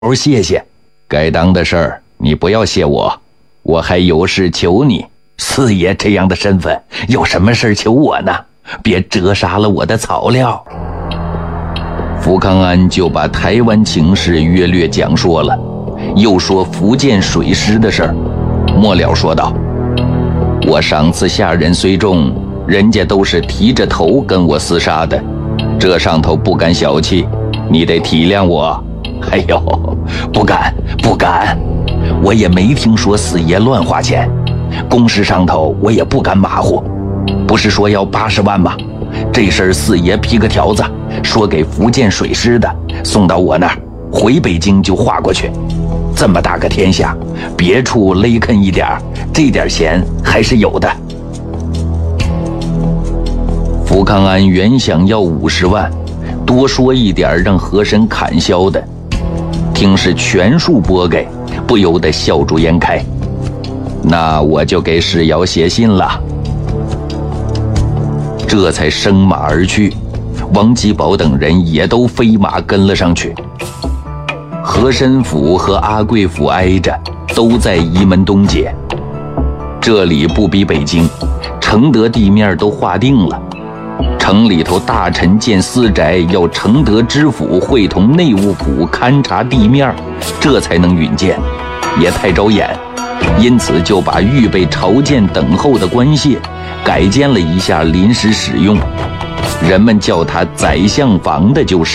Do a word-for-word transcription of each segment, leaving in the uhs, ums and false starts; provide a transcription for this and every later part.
谢谢。该当的事儿你不要谢我，我还有事求你。四爷这样的身份，有什么事求我呢？别折杀了我的草料。福康安就把台湾情势约略讲说了，又说福建水师的事儿。末了说道：我上次下人虽众，人家都是提着头跟我厮杀的，这上头不敢小气，你得体谅我。哎呦，不敢不敢，我也没听说四爷乱花钱，公事上头我也不敢马虎。不是说要八十万吗？这事儿四爷批个条子，说给福建水师的，送到我那儿，回北京就划过去。这么大个天下，别处勒肯一点，这点钱还是有的。福康安原想要五十万，多说一点让和珅砍销的，听是全数拨给，不由得笑逐颜开。那我就给史瑶写信了。这才升马而去，王吉宝等人也都飞马跟了上去。和珅府和阿贵府挨着，都在沂门东街。这里不比北京，承德地面都划定了。城里头大臣建私宅，要承德知府会同内务府勘察地面，这才能允建，也太招眼。因此就把预备朝见等候的官械改建了一下，临时使用，人们叫它宰相房的就是。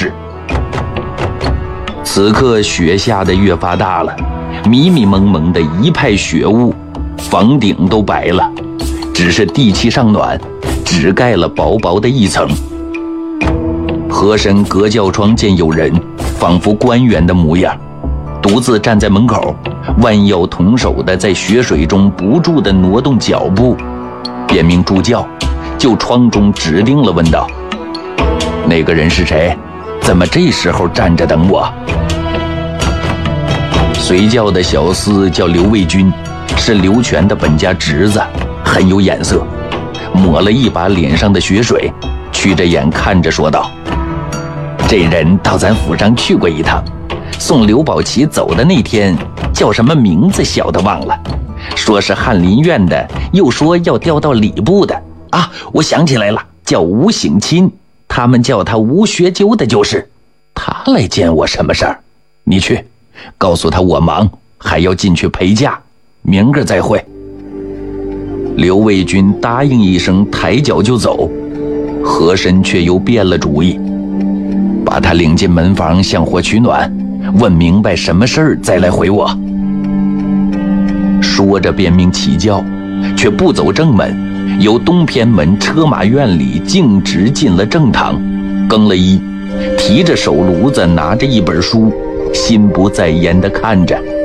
此刻雪下得越发大了，迷迷蒙蒙的一派雪雾，房顶都白了，只是地气尚暖，只盖了薄薄的一层。和珅隔轿窗见有人，仿佛官员的模样，独自站在门口，弯腰同手的在雪水中不住地挪动脚步，便命助教就窗中指定了，问道：那个人是谁？怎么这时候站着等我？随叫的小厮叫刘卫军，是刘全的本家侄子，很有眼色，抹了一把脸上的雪水，曲着眼看着说道：这人到咱府上去过一趟，送刘宝琦走的那天叫什么名字小的忘了，说是翰林院的，又说要调到礼部的啊，我想起来了，叫吴省亲，他们叫他吴学究的就是。他来见我什么事儿？你去告诉他我忙，还要进去陪嫁，明个再会。刘卫军答应一声，抬脚就走。和珅却又变了主意，把他领进门房，向火取暖，问明白什么事儿再来回我。说着便命起轿，却不走正门，由东偏门车马院里径直进了正堂，更了衣，提着手炉子，拿着一本书，心不在焉地看着。